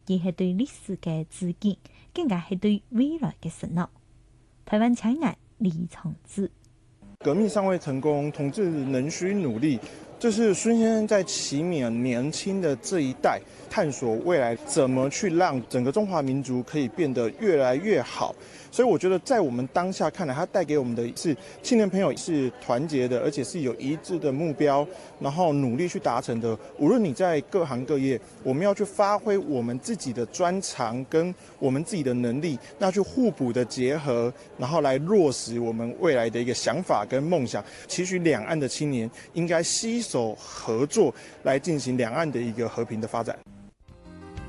既是对历史的致敬，更加是对未来的承诺。台湾青年李长志。 革命尚未成功，统治仍需努力。这是孙先生在启勉年轻的这一代，探索未来怎么去让整个中华民族可以变得越来越好。所以我觉得，在我们当下看来，它带给我们的是青年朋友是团结的，而且是有一致的目标，然后努力去达成的。无论你在各行各业，我们要去发挥我们自己的专长跟我们自己的能力，那去互补的结合，然后来落实我们未来的一个想法跟梦想。期许两岸的青年应该携手合作，来进行两岸的一个和平的发展。